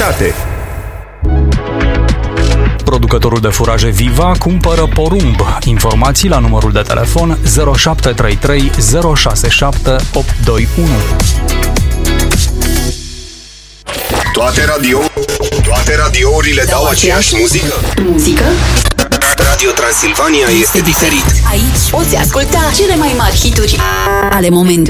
calitate. Producătorul de furaje Viva cumpără porumb. Informații la numărul de telefon 0733 067 821. Toate radiourile dau aceeași muzică? Muzică? Radio Transilvania este diferit. Aici poți asculta cele mai mari hituri ale momentului.